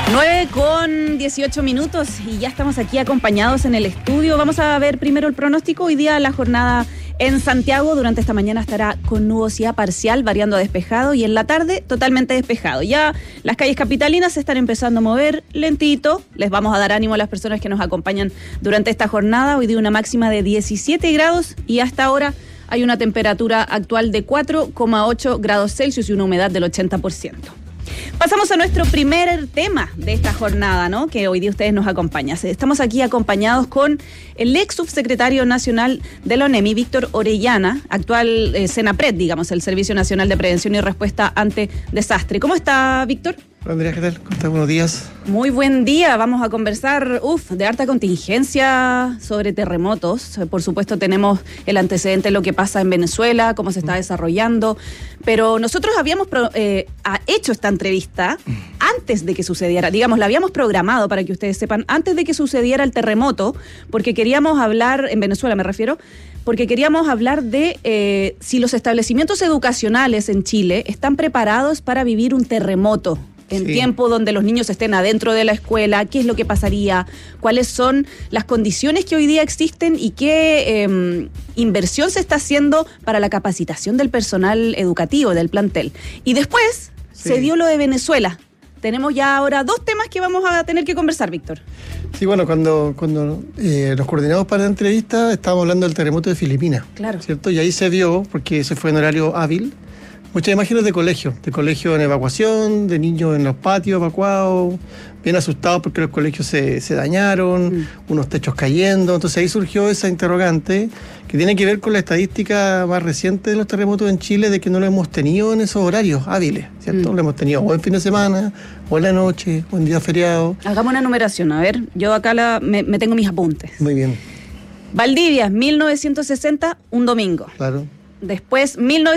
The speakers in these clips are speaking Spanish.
9:18 y ya estamos aquí acompañados en el estudio. Vamos a ver primero el pronóstico. Hoy día la jornada en Santiago durante esta mañana estará con nubosidad parcial, variando a despejado, y en la tarde totalmente despejado. Ya las calles capitalinas se están empezando a mover lentito. Les vamos a dar ánimo a las personas que nos acompañan durante esta jornada. Hoy día una máxima de 17 grados y hasta ahora hay una temperatura actual de 4,8 grados Celsius y una humedad del 80%. Pasamos a nuestro primer tema de esta jornada, ¿no? Que hoy día ustedes nos acompañan. Estamos aquí acompañados con el ex subsecretario nacional de la ONEMI, Víctor Orellana, actual Senapred, digamos, el Servicio Nacional de Prevención y Respuesta ante Desastre. ¿Cómo está, Víctor? Hola, Andrea, ¿qué tal? ¿Cómo estás? Buenos días. Muy buen día. Vamos a conversar de harta contingencia sobre terremotos. Por supuesto, tenemos el antecedente de lo que pasa en Venezuela, cómo se está desarrollando. Pero nosotros habíamos hecho esta entrevista antes de que sucediera. Digamos, la habíamos programado, para que ustedes sepan, antes de que sucediera el terremoto, porque queríamos hablar, en Venezuela me refiero, porque queríamos hablar de si los establecimientos educacionales en Chile están preparados para vivir un terremoto. En tiempo donde los niños estén adentro de la escuela, qué es lo que pasaría, cuáles son las condiciones que hoy día existen y qué inversión se está haciendo para la capacitación del personal educativo, del plantel. Y después se dio lo de Venezuela. Tenemos ya ahora dos temas que vamos a tener que conversar, Víctor. Sí, bueno, cuando nos coordinamos para la entrevista, estábamos hablando del terremoto de Filipinas. Claro. ¿Cierto? Y ahí se vio, porque ese fue en horario hábil, muchas imágenes de colegio en evacuación, de niños en los patios evacuados, bien asustados porque los colegios se dañaron, unos techos cayendo. Entonces ahí surgió esa interrogante que tiene que ver con la estadística más reciente de los terremotos en Chile, de que no lo hemos tenido en esos horarios hábiles, ¿cierto? Lo hemos tenido o en fin de semana, o en la noche, o en día feriado. Hagamos una numeración, a ver, yo acá me tengo mis apuntes. Muy bien. Valdivia, 1960, un domingo. Claro. Después,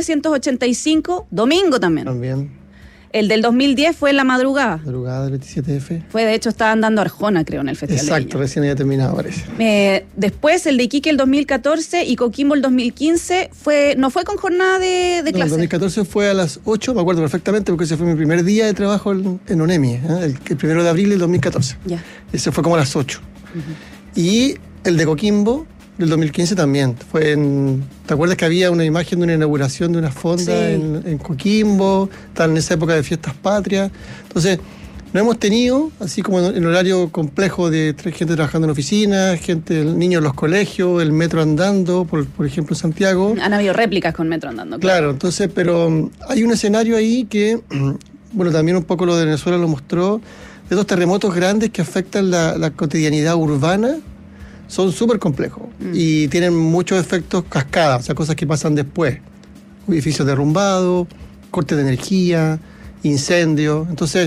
1985, domingo también. También. El del 2010 fue en la madrugada. Madrugada del 27F. Fue, de hecho, estaban dando Arjona, creo, en el Festival de Exacto, Viña. recién había terminado, parece. Después, el de Iquique el 2014 y Coquimbo el 2015, no fue con jornada de clase. El 2014 fue a las 8, me acuerdo perfectamente, porque ese fue mi primer día de trabajo en ONEMI, el 1 de abril del 2014. Ya. Ese fue como a las 8. Y el de Coquimbo del 2015 también. ¿Te acuerdas que había una imagen de una inauguración de una fonda en Coquimbo? Estaban en esa época de fiestas patrias. Entonces, no hemos tenido, así como en horario complejo de gente trabajando en oficinas, niños en los colegios, el metro andando, por ejemplo, en Santiago. Han habido réplicas con metro andando. Claro, entonces, pero hay un escenario ahí que, bueno, también un poco lo de Venezuela lo mostró, de estos terremotos grandes que afectan la cotidianidad urbana. Son súper complejos y tienen muchos efectos cascadas, o sea, cosas que pasan después. Edificios derrumbados, cortes de energía, incendios. Entonces,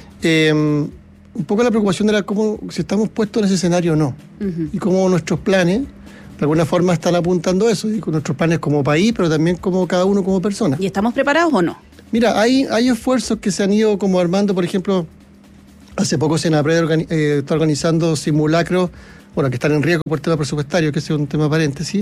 un poco la preocupación era cómo, si estamos puestos en ese escenario o no. Y cómo nuestros planes, de alguna forma, están apuntando a eso. Y con nuestros planes como país, pero también como cada uno como persona. ¿Y estamos preparados o no? Mira, hay esfuerzos que se han ido como armando, por ejemplo, hace poco Senapred está organizando simulacros, bueno, que están en riesgo por tema presupuestario, que ese es un tema paréntesis,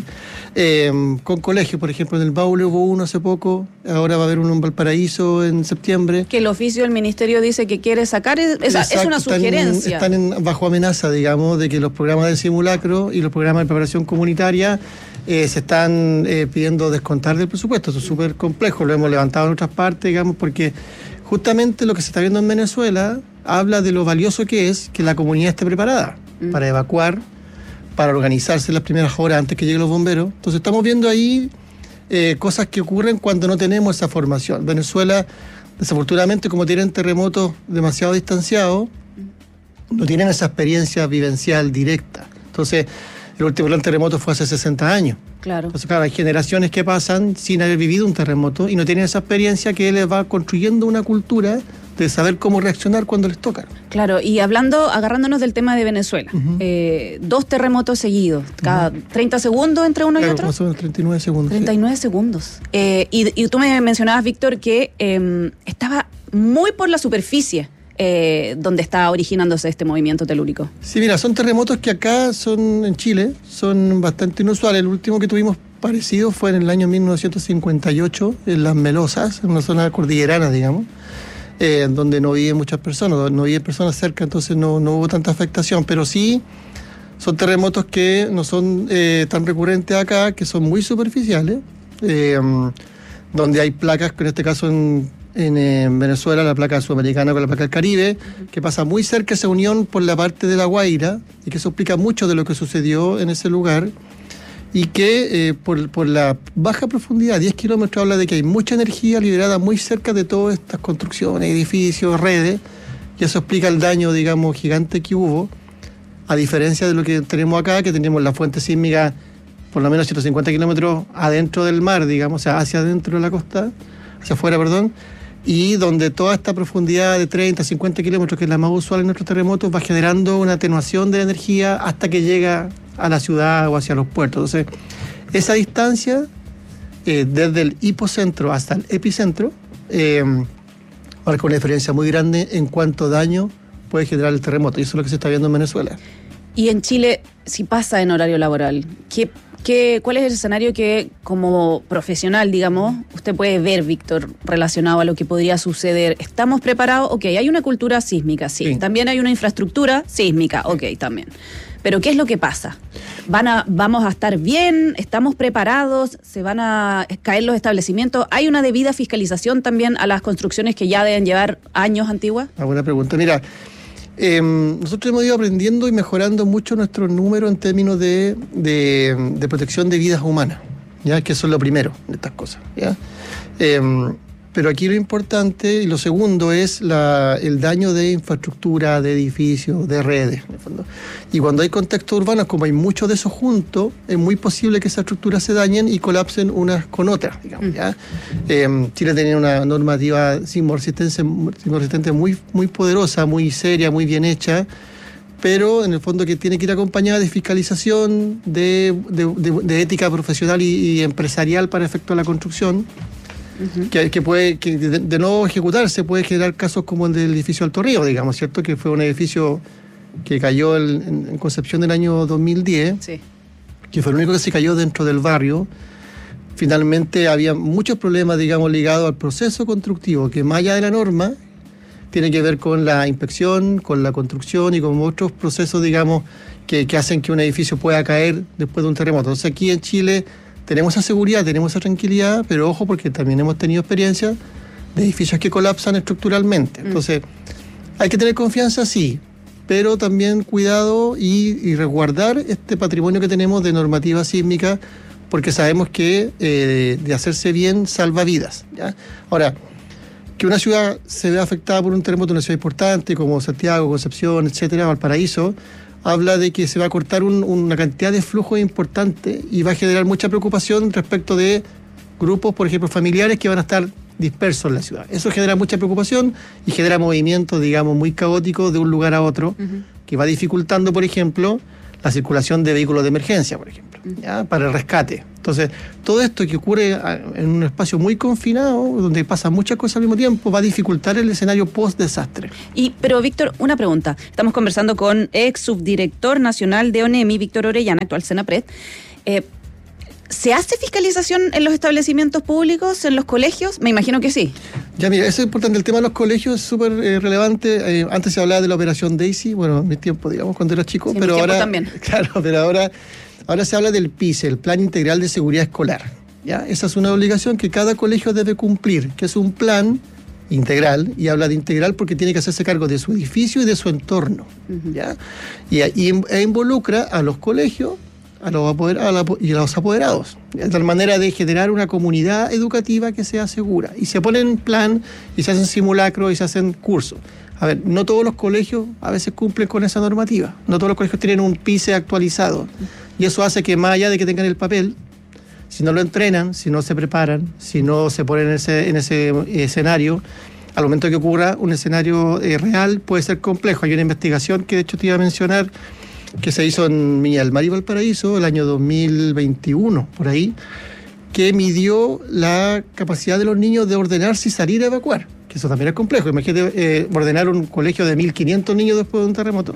con colegios, por ejemplo, en el Maule hubo uno hace poco, ahora va a haber uno en Valparaíso en septiembre. Que el oficio del ministerio dice que quiere sacar, es una sugerencia. Están bajo amenaza, digamos, de que los programas de simulacro y los programas de preparación comunitaria se están pidiendo descontar del presupuesto. Eso es súper complejo, lo hemos levantado en otras partes, digamos, porque justamente lo que se está viendo en Venezuela habla de lo valioso que es que la comunidad esté preparada para evacuar, para organizarse en las primeras horas antes que lleguen los bomberos. Entonces estamos viendo ahí cosas que ocurren cuando no tenemos esa formación. Venezuela, desafortunadamente, como tienen terremotos demasiado distanciados, no tienen esa experiencia vivencial directa. Entonces, el último gran terremoto fue hace 60 años. Claro. Entonces, claro, hay generaciones que pasan sin haber vivido un terremoto y no tienen esa experiencia que les va construyendo una cultura de saber cómo reaccionar cuando les toca. Claro, y agarrándonos del tema de Venezuela, 2 terremotos seguidos, cada 30 segundos entre uno y otro. Más o menos 39 segundos. 39 segundos. Y tú me mencionabas, Víctor, que estaba muy por la superficie donde está originándose este movimiento telúrico. Sí, mira, son terremotos que acá en Chile, son bastante inusuales. El último que tuvimos parecido fue en el año 1958, en Las Melosas, en una zona cordillerana, digamos. donde no viven muchas personas, no viven personas cerca, entonces no hubo tanta afectación, pero sí son terremotos que no son tan recurrentes acá, que son muy superficiales, donde hay placas, que en este caso en Venezuela, la placa sudamericana con la placa del Caribe, que pasa muy cerca esa unión por la parte de La Guaira, y que eso explica mucho de lo que sucedió en ese lugar, y que por la baja profundidad, 10 kilómetros, habla de que hay mucha energía liberada muy cerca de todas estas construcciones, edificios, redes, y eso explica el daño, digamos, gigante que hubo, a diferencia de lo que tenemos acá, que tenemos la fuente sísmica por lo menos 150 kilómetros adentro del mar, digamos, o sea, hacia adentro de la costa, hacia afuera, perdón, y donde toda esta profundidad de 30, 50 kilómetros, que es la más usual en nuestros terremotos, va generando una atenuación de la energía hasta que llega a la ciudad o hacia los puertos. Entonces, esa distancia, desde el hipocentro hasta el epicentro, marca una diferencia muy grande en cuánto daño puede generar el terremoto, y eso es lo que se está viendo en Venezuela. Y en Chile, si pasa en horario laboral, ¿cuál es el escenario que, como profesional, digamos, usted puede ver, Víctor, relacionado a lo que podría suceder? ¿Estamos preparados? Ok, hay una cultura sísmica, sí. También hay una infraestructura sísmica, ok, también. Pero ¿qué es lo que pasa? ¿Vamos a estar bien? ¿Estamos preparados? ¿Se van a caer los establecimientos? ¿Hay una debida fiscalización también a las construcciones que ya deben llevar años antiguas? Una buena pregunta. Mira, nosotros hemos ido aprendiendo y mejorando mucho nuestro número en términos de protección de vidas humanas, ¿ya? Que eso es lo primero de estas cosas, ¿ya? Pero aquí lo importante y lo segundo es el daño de infraestructura, de edificios, de redes, en el fondo. Y cuando hay contextos urbanos, como hay muchos de esos juntos, es muy posible que esas estructuras se dañen y colapsen unas con otras, digamos, ¿ya? Chile tenía una normativa sismorresistente muy, muy poderosa, muy seria, muy bien hecha, pero en el fondo que tiene que ir acompañada de fiscalización, de ética profesional y empresarial para efecto de la construcción. Que puede, que de no ejecutarse, puede generar casos como el del edificio Alto Río, digamos, ¿cierto? Que fue un edificio que cayó en Concepción del año 2010, sí, que fue el único que se cayó dentro del barrio. Finalmente había muchos problemas, digamos, ligados al proceso constructivo, que más allá de la norma, tiene que ver con la inspección, con la construcción y con otros procesos, digamos, que hacen que un edificio pueda caer después de un terremoto. Entonces aquí en Chile tenemos esa seguridad, tenemos esa tranquilidad, pero ojo, porque también hemos tenido experiencias de edificios que colapsan estructuralmente. Entonces, hay que tener confianza, sí, pero también cuidado y resguardar este patrimonio que tenemos de normativa sísmica, porque sabemos que de hacerse bien salva vidas, ¿ya? Ahora, que una ciudad se vea afectada por un terremoto, una ciudad importante como Santiago, Concepción, etcétera, Valparaíso, habla de que se va a cortar una cantidad de flujo importante y va a generar mucha preocupación respecto de grupos, por ejemplo, familiares que van a estar dispersos en la ciudad. Eso genera mucha preocupación y genera movimientos, digamos, muy caóticos de un lugar a otro, que va dificultando, por ejemplo, la circulación de vehículos de emergencia, por ejemplo, ¿ya? Para el rescate. Entonces, todo esto que ocurre en un espacio muy confinado, donde pasan muchas cosas al mismo tiempo, va a dificultar el escenario post-desastre. Pero, Víctor, una pregunta. Estamos conversando con ex subdirector nacional de ONEMI, Víctor Orellana, actual Senapred. ¿Se hace fiscalización en los establecimientos públicos, en los colegios? Me imagino que sí. Ya, mira, eso es importante. El tema de los colegios es súper relevante. Antes se hablaba de la operación Daisy, bueno, en mi tiempo, digamos, cuando era chico, sí, pero ahora también. Claro, pero ahora se habla del PICE, el Plan Integral de Seguridad Escolar, ¿ya? Esa es una obligación que cada colegio debe cumplir, que es un plan integral, y habla de integral porque tiene que hacerse cargo de su edificio y de su entorno, ¿ya? Y involucra a los colegios, a los apoderados, de tal manera de generar una comunidad educativa que sea segura. Y se pone en plan, y se hacen simulacros, y se hacen cursos. A ver, no todos los colegios a veces cumplen con esa normativa. No todos los colegios tienen un PICE actualizado. Y eso hace que, más allá de que tengan el papel, si no lo entrenan, si no se preparan, si no se ponen en ese escenario, al momento que ocurra un escenario real, puede ser complejo. Hay una investigación que de hecho te iba a mencionar, que se hizo en Viña del Mar y Valparaíso el año 2021, por ahí, que midió la capacidad de los niños de ordenarse y salir a evacuar, que eso también es complejo. Imagínate ordenar un colegio de 1.500 niños después de un terremoto.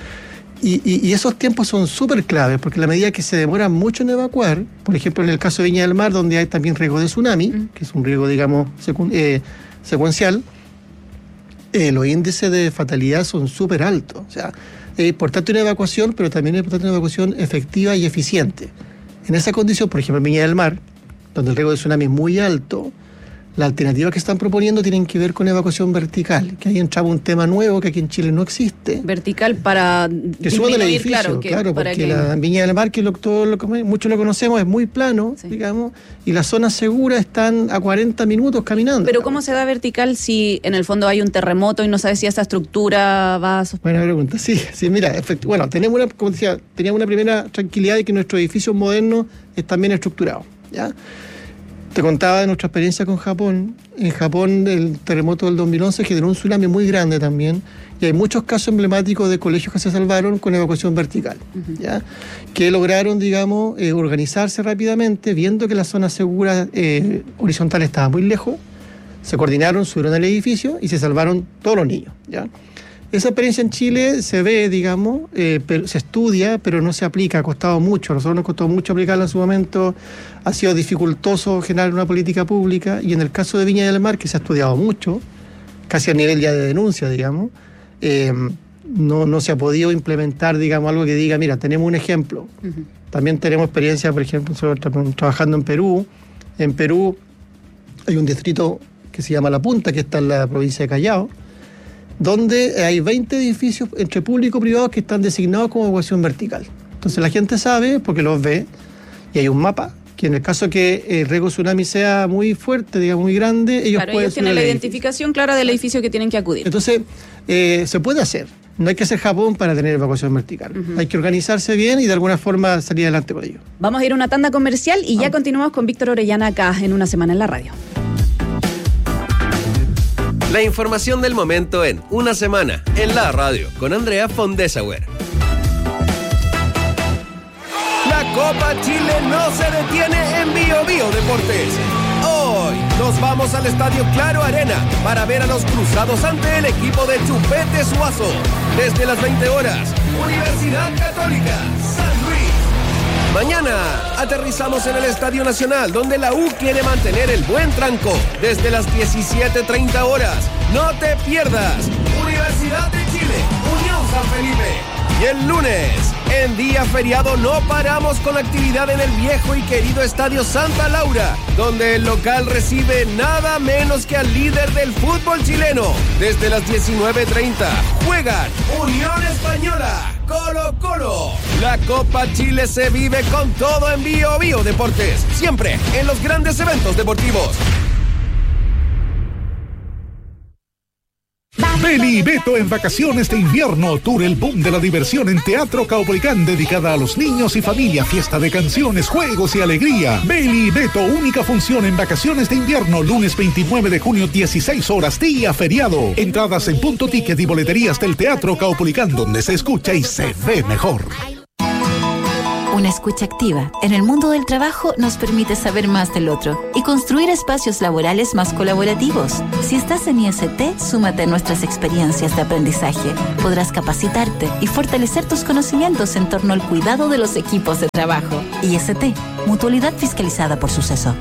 Y esos tiempos son súper claves, porque a la medida que se demoran mucho en evacuar, por ejemplo en el caso de Viña del Mar, donde hay también riesgo de tsunami, que es un riesgo, digamos, secuencial, los índices de fatalidad son súper altos. O sea, es importante una evacuación, pero también es importante una evacuación efectiva y eficiente. En esa condición, por ejemplo, en Viña del Mar, donde el riesgo de tsunami es muy alto, las alternativas que están proponiendo tienen que ver con evacuación vertical, que ahí entraba un tema nuevo que aquí en Chile no existe. Vertical para que suba del edificio, claro, porque la Viña del Mar, que muchos lo conocemos, es muy plano, sí, digamos, y las zonas seguras están a 40 minutos caminando. Pero ¿cómo se da vertical si en el fondo hay un terremoto y no sabes si esa estructura va a... Buena pregunta, sí, mira, bueno, tenemos teníamos una primera tranquilidad de que nuestros edificios modernos están bien estructurados, ¿ya? Te contaba de nuestra experiencia con Japón. En Japón, el terremoto del 2011 generó un tsunami muy grande también, y hay muchos casos emblemáticos de colegios que se salvaron con evacuación vertical, ¿ya? Que lograron, digamos, organizarse rápidamente, viendo que la zona segura horizontal estaba muy lejos, se coordinaron, subieron al edificio y se salvaron todos los niños, ¿ya? Esa experiencia en Chile se ve, digamos, se estudia, pero no se aplica, ha costado mucho. A nosotros nos costó mucho aplicarla en su momento, ha sido dificultoso generar una política pública, y en el caso de Viña del Mar, que se ha estudiado mucho, casi a nivel ya de denuncia, digamos, no se ha podido implementar, digamos, algo que diga, mira, tenemos un ejemplo. También tenemos experiencia, por ejemplo, trabajando en Perú. En Perú hay un distrito que se llama La Punta, que está en la provincia de Callao, donde hay 20 edificios entre público y privados que están designados como evacuación vertical. Entonces la gente sabe, porque los ve, y hay un mapa, que en el caso que el riesgo tsunami sea muy fuerte, digamos, muy grande, ellos tienen la identificación clara del edificio que tienen que acudir. Entonces, se puede hacer. No hay que ser Japón para tener evacuación vertical. Hay que organizarse bien y de alguna forma salir adelante con ello. Vamos a ir a una tanda comercial y ya continuamos con Víctor Orellana acá en Una Semana en la Radio. La información del momento en Una Semana en la Radio con Andrea von Dessauer. La Copa Chile no se detiene en Bio Bio Deportes. Hoy nos vamos al Estadio Claro Arena para ver a los cruzados ante el equipo de Chupete Suazo. Desde las 20 horas, Universidad Católica San Luis. Mañana aterrizamos en el Estadio Nacional, donde la U quiere mantener el buen tranco. Desde las 17:30 horas. No te pierdas. Universidad de Chile, Unión San Felipe. Y el lunes, en día feriado, no paramos con la actividad en el viejo y querido Estadio Santa Laura, donde el local recibe nada menos que al líder del fútbol chileno. Desde las 19:30 juegan Unión Española, Colo-Colo. La Copa Chile se vive con todo en Bio Bio Deportes, siempre en los grandes eventos deportivos. Beli y Beto en vacaciones de invierno, tour El Boom de la Diversión en Teatro Caupolicán, dedicada a los niños y familia, fiesta de canciones, juegos y alegría. Beli y Beto, única función en vacaciones de invierno, lunes 29 de junio, 16 horas, día feriado. Entradas en Punto Ticket y boleterías del Teatro Caupolicán, donde se escucha y se ve mejor. Una escucha activa en el mundo del trabajo nos permite saber más del otro y construir espacios laborales más colaborativos. Si estás en IST, súmate a nuestras experiencias de aprendizaje. Podrás capacitarte y fortalecer tus conocimientos en torno al cuidado de los equipos de trabajo. IST, Mutualidad Fiscalizada por Suceso.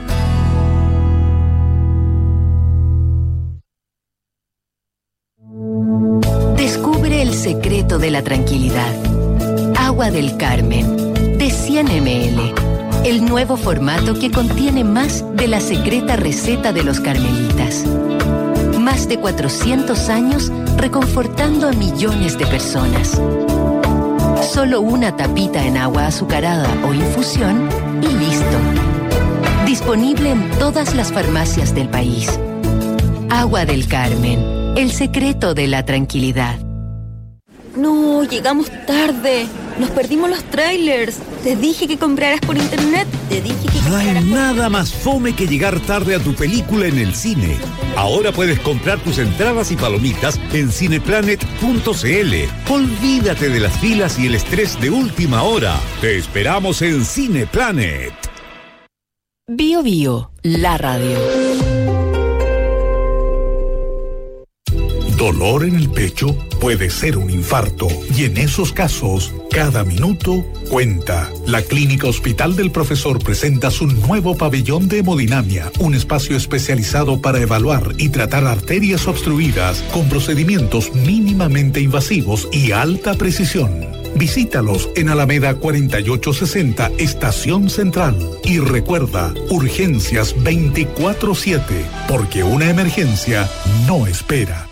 Descubre el secreto de la tranquilidad. Agua del Carmen, de 100 ml. El nuevo formato que contiene más de la secreta receta de los carmelitas. Más de 400 años reconfortando a millones de personas. Solo una tapita en agua azucarada o infusión y listo. Disponible en todas las farmacias del país. Agua del Carmen, el secreto de la tranquilidad. No, llegamos tarde. Nos perdimos los trailers. Te dije que compraras por internet. No hay nada más fome que llegar tarde a tu película en el cine. Ahora puedes comprar tus entradas y palomitas en cineplanet.cl. Olvídate de las filas y el estrés de última hora. Te esperamos en Cineplanet. Bio Bio, la radio. ¿Dolor en el pecho? puede ser un infarto y en esos casos, cada minuto cuenta. La Clínica Hospital del Profesor presenta su nuevo pabellón de hemodinamia, un espacio especializado para evaluar y tratar arterias obstruidas con procedimientos mínimamente invasivos y alta precisión. Visítalos en Alameda 4860, Estación Central. Y recuerda, urgencias 24/7, porque una emergencia no espera.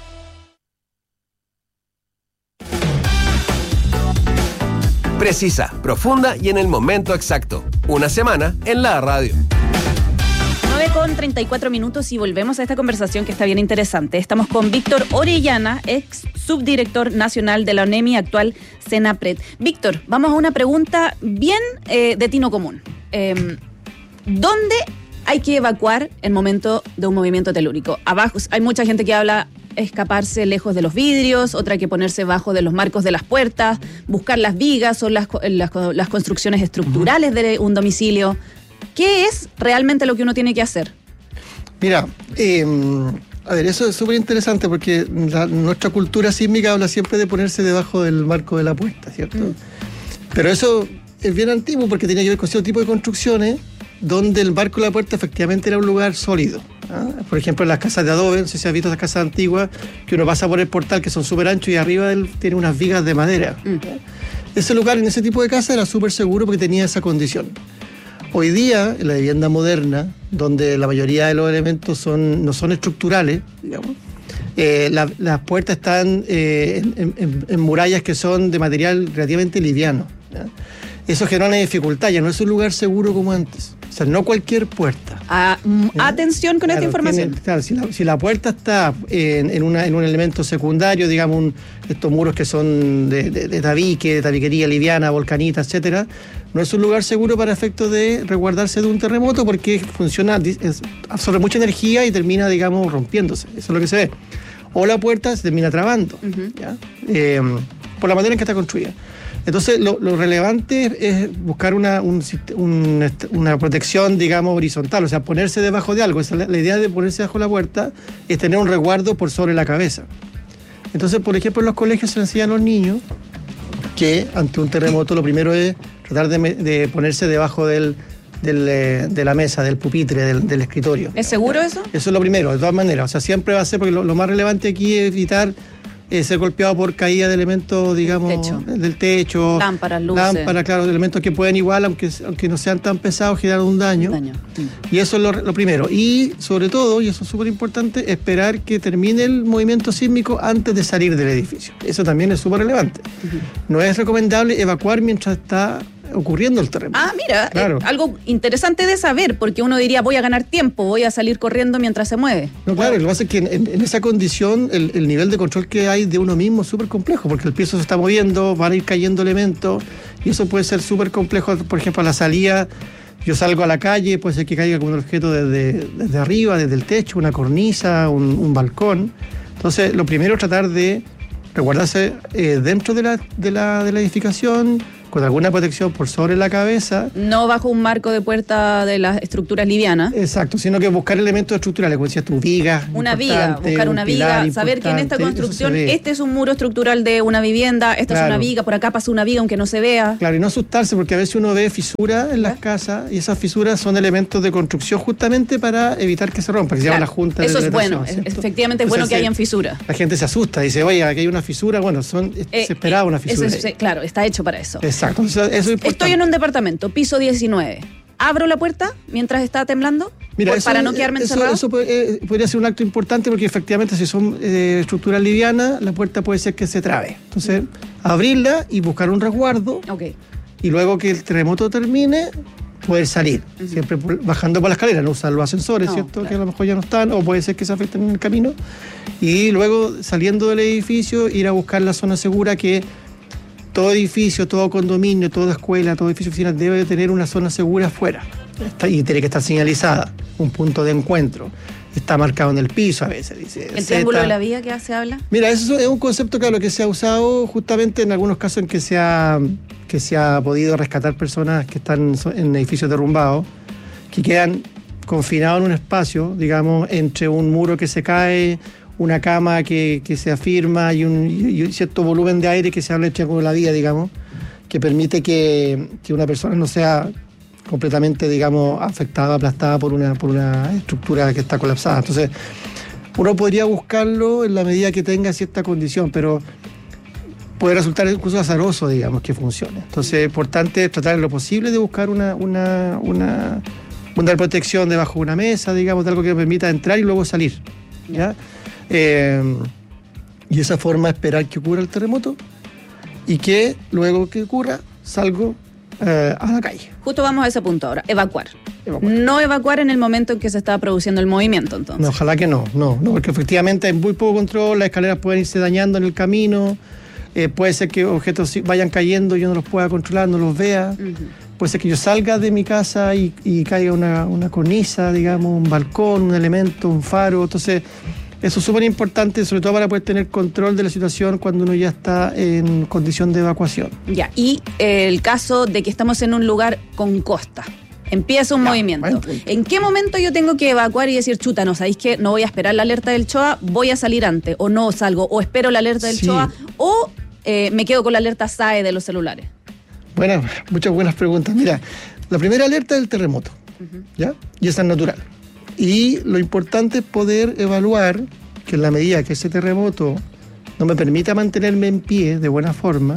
Precisa, profunda y en el momento exacto. Una semana en la radio. 9:34 y volvemos a esta conversación que está bien interesante. Estamos con Víctor Orellana, ex subdirector nacional de la ONEMI, actual Senapred. Víctor, vamos a una pregunta bien de tino común. ¿Dónde hay que evacuar en momento de un movimiento telúrico? Abajo hay mucha gente que habla escaparse lejos de los vidrios, otra que ponerse bajo de los marcos de las puertas, buscar las vigas o las construcciones estructurales de un domicilio. ¿Qué es realmente lo que uno tiene que hacer? Mira, a ver, eso es súper interesante porque nuestra cultura sísmica habla siempre de ponerse debajo del marco de la puerta, ¿cierto? Pero eso es bien antiguo porque tenía que ver con cierto tipo de construcciones donde el marco de la puerta efectivamente era un lugar sólido. Por ejemplo, en las casas de adobe, no sé si has visto esas casas antiguas, que uno pasa por el portal que son súper anchos y arriba tiene unas vigas de madera. Ese lugar en ese tipo de casa era súper seguro porque tenía esa condición. Hoy día, en la vivienda moderna, donde la mayoría de los elementos no son estructurales, digamos, las puertas están en murallas que son de material relativamente liviano, ¿ya? Eso genera una dificultad, ya no es un lugar seguro como antes. O sea, no cualquier puerta. Atención con esta información. Si la puerta está en un elemento secundario, digamos, estos muros que son de tabique, de tabiquería liviana, volcanita, etcétera, no es un lugar seguro para efectos de resguardarse de un terremoto porque absorbe mucha energía y termina, digamos, rompiéndose. Eso es lo que se ve. O la puerta se termina trabando, ¿ya? Por la manera en que está construida. Entonces, lo relevante es buscar una protección, digamos, horizontal, o sea, ponerse debajo de algo. La idea de ponerse debajo de la puerta es tener un resguardo por sobre la cabeza. Entonces, por ejemplo, en los colegios se enseña a los niños que ante un terremoto lo primero es tratar de ponerse debajo de la mesa, del pupitre, del escritorio. ¿Es seguro eso? Eso es lo primero, de todas maneras. O sea, siempre va a ser, porque lo más relevante aquí es evitar ser golpeado por caída de elementos, digamos, del techo. Lámparas, luces. Lámparas, claro, elementos que pueden igual, aunque no sean tan pesados, generar un daño. Y eso es lo primero. Y sobre todo, y eso es súper importante, esperar que termine el movimiento sísmico antes de salir del edificio. Eso también es súper relevante. No es recomendable evacuar mientras está ocurriendo el terremoto. Mira, claro. Algo interesante de saber, porque uno diría, voy a ganar tiempo, voy a salir corriendo mientras se mueve. No, claro, lo que pasa es que en esa condición el nivel de control que hay de uno mismo es súper complejo, porque el piso se está moviendo, van a ir cayendo elementos, y eso puede ser súper complejo. Por ejemplo, a la salida, yo salgo a la calle, puede ser que caiga como un objeto desde arriba, desde el techo, una cornisa, un balcón. Entonces, lo primero es tratar de resguardarse dentro de la edificación, con alguna protección por sobre la cabeza. No bajo un marco de puerta de las estructuras livianas. Exacto, sino que buscar elementos estructurales, como decías tú, vigas. Buscar una viga, saber que en esta construcción este es un muro estructural de una vivienda, esta es una viga, por acá pasa una viga aunque no se vea. Claro, y no asustarse porque a veces uno ve fisuras en las casas y esas fisuras son elementos de construcción justamente para evitar que se rompa, que se llama la junta de Eso es bueno, efectivamente es bueno que hayan fisuras. La gente se asusta, dice, oye, aquí hay una fisura, bueno, se esperaba una fisura. Claro, está hecho para eso. Exacto, eso es importante. Estoy en un departamento, piso 19. ¿Abro la puerta mientras está temblando? Mira, para no quedarme encerrado. Eso podría ser un acto importante porque efectivamente si son estructuras livianas, la puerta puede ser que se trabe. Entonces, abrirla y buscar un resguardo. Y luego que el terremoto termine, poder salir. Siempre bajando por la escalera, no usar los ascensores, ¿cierto? Claro. Que a lo mejor ya no están, o puede ser que se afecten en el camino. Y luego, saliendo del edificio, ir a buscar la zona segura que todo edificio, todo condominio, toda escuela, todo edificio oficina debe tener una zona segura afuera. Y tiene que estar señalizada, un punto de encuentro. Está marcado en el piso a veces, dice. ¿El triángulo de la vía que se habla? Mira, eso es un concepto que se ha usado justamente en algunos casos en que se ha podido rescatar personas que están en edificios derrumbados, que quedan confinados en un espacio, digamos, entre un muro que se cae, una cama que se afirma y un cierto volumen de aire que se habla con la vía, digamos, que permite que una persona no sea completamente, digamos, afectada, aplastada por una estructura que está colapsada. Entonces, uno podría buscarlo en la medida que tenga cierta condición, pero puede resultar incluso azaroso, digamos, que funcione. Entonces, es importante tratar en lo posible de buscar una protección debajo de una mesa, digamos, de algo que permita entrar y luego salir, ¿ya? Y esa forma esperar que ocurra el terremoto y que luego que ocurra salgo a la calle. Justo vamos a ese punto ahora, evacuar. No evacuar en el momento en que se está produciendo el movimiento, entonces. No, ojalá que no, porque efectivamente hay muy poco control, las escaleras pueden irse dañando en el camino, puede ser que objetos vayan cayendo y yo no los pueda controlar, no los vea. Puede ser que yo salga de mi casa y caiga una cornisa, digamos, un balcón, un elemento, un faro. Entonces, eso es súper importante, sobre todo para poder tener control de la situación cuando uno ya está en condición de evacuación. Ya, y el caso de que estamos en un lugar con costa. Empieza un movimiento. ¿En qué momento yo tengo que evacuar y decir, chuta, no, ¿sabéis qué? No voy a esperar la alerta del CHOA, voy a salir antes, o no salgo, o espero la alerta del CHOA, o me quedo con la alerta SAE de los celulares? Bueno, muchas buenas preguntas. Mira, la primera alerta es el terremoto, ¿ya? Y esa es natural. Y lo importante es poder evaluar que en la medida que ese terremoto no me permita mantenerme en pie de buena forma,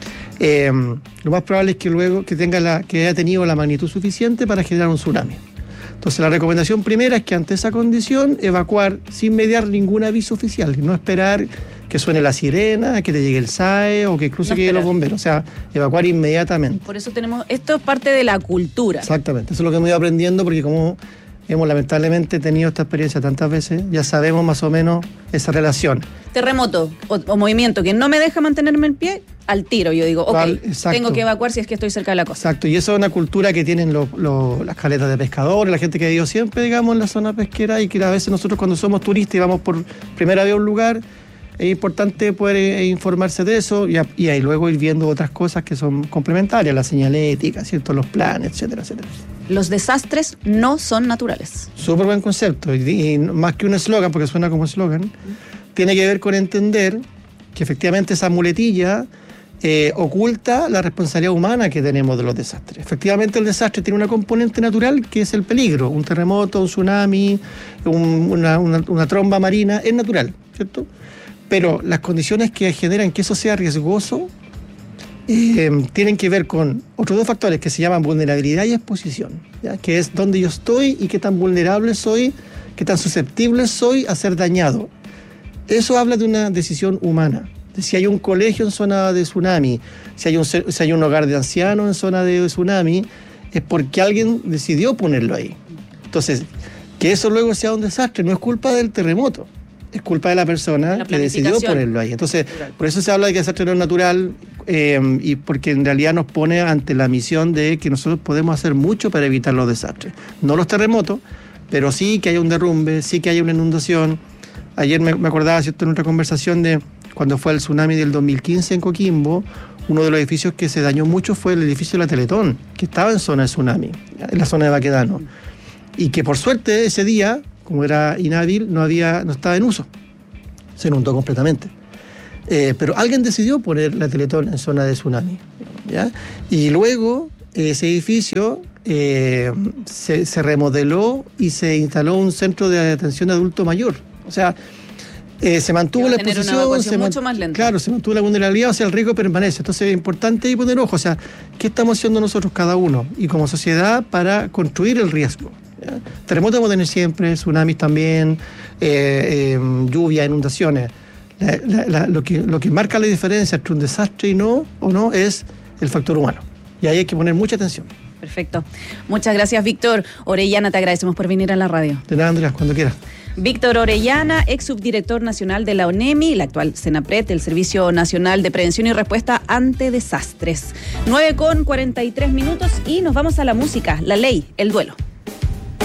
lo más probable es que luego que haya tenido la magnitud suficiente para generar un tsunami. Entonces la recomendación primera es que ante esa condición evacuar sin mediar ningún aviso oficial, no esperar que suene la sirena, que te llegue el SAE o que incluso lleguen los bomberos, o sea, evacuar inmediatamente. Por eso esto es parte de la cultura. Exactamente, eso es lo que hemos ido aprendiendo porque como hemos lamentablemente tenido esta experiencia tantas veces, ya sabemos más o menos esa relación. Terremoto o movimiento que no me deja mantenerme en pie, al tiro yo digo, tengo que evacuar si es que estoy cerca de la costa. Exacto, y eso es una cultura que tienen las caletas de pescadores, la gente que ha ido siempre, digamos, en la zona pesquera y que a veces nosotros cuando somos turistas y vamos por primera vez a un lugar, es importante poder informarse de eso y ahí luego ir viendo otras cosas que son complementarias, la señalética, ¿cierto? Los planes, etcétera, etcétera. Los desastres no son naturales. Súper buen concepto y más que un eslogan, porque suena como eslogan, tiene que ver con entender que efectivamente esa muletilla oculta la responsabilidad humana que tenemos de los desastres. Efectivamente el desastre tiene una componente natural que es el peligro, un terremoto, un tsunami, una tromba marina, es natural, ¿cierto? Pero las condiciones que generan que eso sea riesgoso tienen que ver con otros dos factores que se llaman vulnerabilidad y exposición, ¿ya? Que es dónde yo estoy y qué tan vulnerable soy, qué tan susceptible soy a ser dañado. Eso habla de una decisión humana. Si hay un colegio en zona de tsunami, si hay un hogar de ancianos en zona de tsunami, es porque alguien decidió ponerlo ahí. Entonces, que eso luego sea un desastre no es culpa del terremoto, es culpa de la persona que decidió ponerlo ahí. Entonces, por eso se habla de que el desastre no es natural y porque en realidad nos pone ante la misión de que nosotros podemos hacer mucho para evitar los desastres. No los terremotos, pero sí que haya un derrumbe, sí que haya una inundación. Ayer me acordaba, ¿cierto?, en otra conversación de cuando fue el tsunami del 2015 en Coquimbo, uno de los edificios que se dañó mucho fue el edificio de la Teletón, que estaba en zona de tsunami, en la zona de Baquedano. Y que por suerte ese día, como era inhábil, no estaba en uso. Se inundó completamente. Pero alguien decidió poner la Teletón en zona de tsunami, ¿ya? Y luego ese edificio se remodeló y se instaló un centro de atención de adulto mayor. O sea, se mantuvo la exposición, mucho más lenta. Claro, se mantuvo la vulnerabilidad, o sea, el riesgo permanece. Entonces es importante ahí poner ojo, o sea, ¿qué estamos haciendo nosotros cada uno y como sociedad para construir el riesgo? ¿Ya? Terremotos vamos a tener siempre, tsunamis también, lluvia, inundaciones. Lo que marca la diferencia entre un desastre y no es el factor humano. Y ahí hay que poner mucha atención. Perfecto. Muchas gracias, Víctor Orellana. Te agradecemos por venir a la radio. De nada, Andrea, cuando quieras. Víctor Orellana, ex subdirector nacional de la ONEMI, la actual SENAPRED, el Servicio Nacional de Prevención y Respuesta ante Desastres. 9:43 y nos vamos a la música, La Ley, El Duelo.